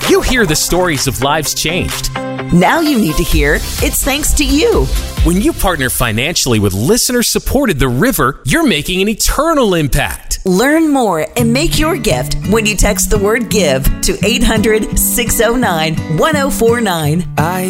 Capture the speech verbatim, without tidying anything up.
You hear the stories of lives changed. Now you need to hear it's thanks to you. When you partner financially with listener-supported The River, you're making an eternal impact. Learn more and make your gift when you text the word GIVE to eight hundred, six oh nine, one oh four nine. I